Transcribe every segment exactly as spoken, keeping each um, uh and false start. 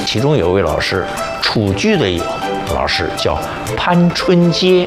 其中有位老师，楚剧的老师叫潘春阶。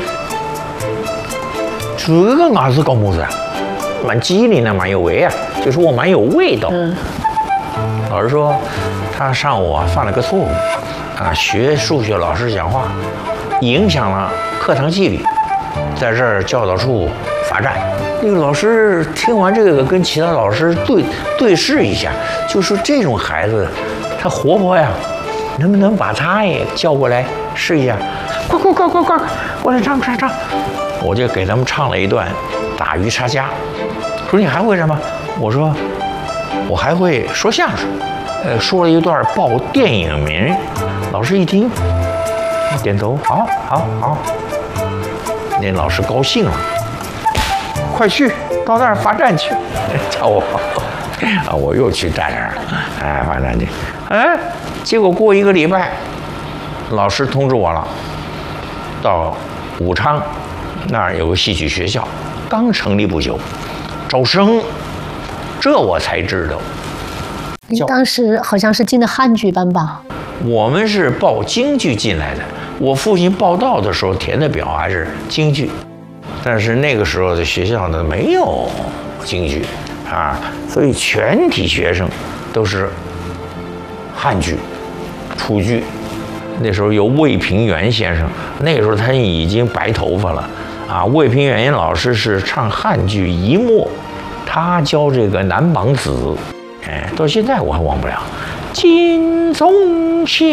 这个伢子搞么子啊？蛮机灵的，蛮有为啊，就说我蛮有味道。嗯、老师说，他上午啊犯了个错误，啊，学数学老师讲话，影响了课堂纪律，在这儿教导处罚站。那个老师听完这个，跟其他老师对对视一下，就说这种孩子，他活泼呀，能不能把他也叫过来试一下？快快快快快，过来唱唱唱！我就给他们唱了一段《打鱼叉家》。说你还会什么？我说我还会说相声。呃，说了一段报电影名。老师一听，点头，好，好，好。那老师高兴了，快去到那儿罚站去，叫我啊，我又去站那儿，哎，罚站去。哎，结果过一个礼拜，老师通知我了，到武昌那儿有个戏曲学校，刚成立不久，招生，这我才知道。 你当时好像是进的汉剧班吧？ 我们是报京剧进来的。我父亲报到的时候填的表还是京剧，但是那个时候的学校呢没有京剧啊，所以全体学生都是汉剧、楚剧。那时候有魏平原先生，那个时候他已经白头发了啊。魏平原老师是唱汉剧一墨，他教这个南榜子，哎，到现在我还忘不了。金钟响，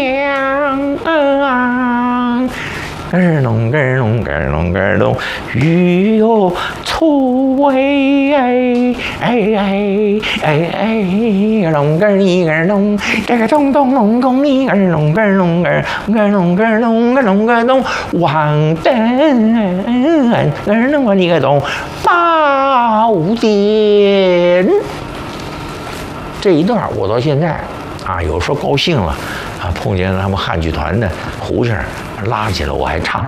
咯隆咯隆咯隆咯隆，雨又粗哎哎哎哎哎哎，隆咯哩咯隆，这个咚咚隆咚哩咯隆咯隆咯咯隆咯隆咯隆咯咚，王灯咯隆个哩个咚，八点。这一段我到现在。啊，有时候高兴了，啊，碰见他们汉剧团的胡先生拉起来，我还唱。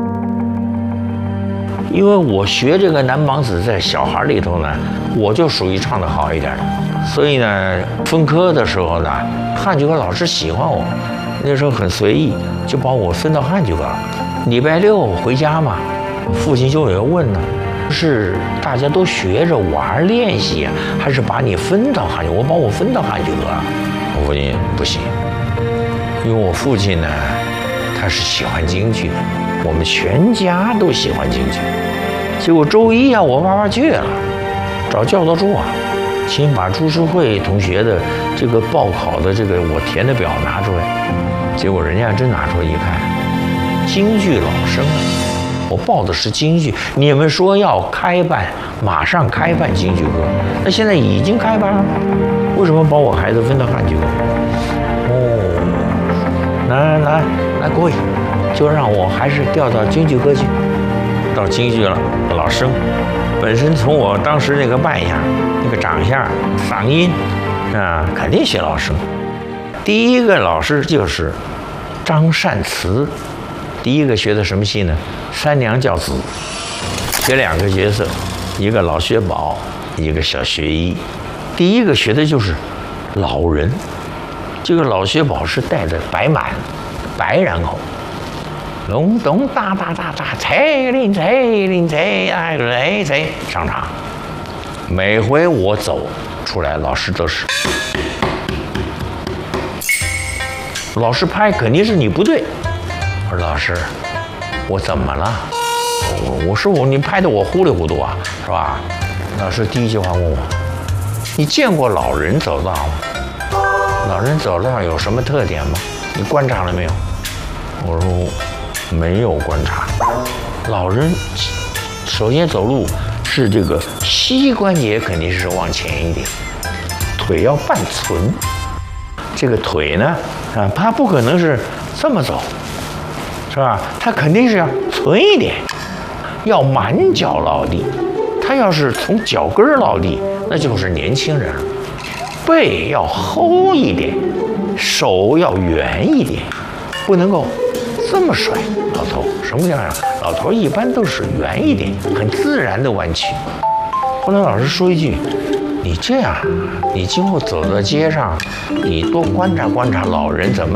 因为我学这个南榜子在小孩里头呢，我就属于唱得好一点的，所以呢，分科的时候呢，汉剧科老师喜欢我，那时候很随意，就把我分到汉剧科了。礼拜六回家嘛，父亲就有问呢，是大家都学着玩练习啊，还是把你分到汉剧？我把我分到汉剧科了。我父亲不行，因为我父亲呢，他是喜欢京剧的，我们全家都喜欢京剧。结果周一啊，我爸爸去了，找教导处啊，请把朱世慧同学的这个报考的这个我填的表拿出来。结果人家真拿出来一看，京剧老生啊，我报的是京剧，你们说要开办，马上开办京剧科，那现在已经开办了。为什么把我孩子分到汉剧科？哦，来来来，各位，就让我还是调到京剧科去。到京剧了，老生，本身从我当时那个扮相、那个长相、嗓音，啊，肯定学老生。第一个老师就是张善慈，第一个学的什么戏呢？三娘教子，学两个角色，一个老薛宝，一个小薛一。第一个学的就是老人，这个老薛宝是带着白满、白然口，隆咚哒哒哒哒，踩林踩林踩哎来踩上场。每回我走出来，老师都是，老师拍肯定是你不对。我说老师，我怎么了？我我说我你拍的我糊里糊涂啊，是吧？老师第一句话问我。你见过老人走道吗？老人走道有什么特点吗？你观察了没有？我说没有观察。老人首先走路是这个膝关节肯定是往前一点，腿要半寸。这个腿呢，啊，它不可能是这么走，是吧？它肯定是要寸一点，要满脚落地。他要是从脚跟落地，那就是年轻人了。背要厚一点，手要圆一点，不能够这么甩。老头什么样呀？老头一般都是圆一点，很自然的弯曲。后来老师说一句：“你这样，你今后走到街上，你多观察观察老人怎么